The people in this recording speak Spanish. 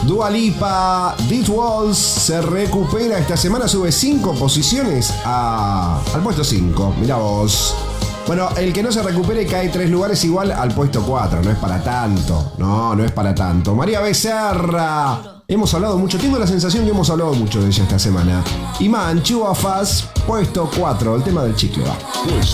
Dua Lipa, These Walls se recupera esta semana, sube 5 posiciones al puesto 5. Mirá vos. Bueno, el que no se recupere cae 3 lugares igual al puesto 4. No es para tanto. No es para tanto. María Becerra. Hemos hablado mucho. Tengo la sensación que hemos hablado mucho de ella esta semana. Iman, Two of Us, puesto 4. El tema del chicle va.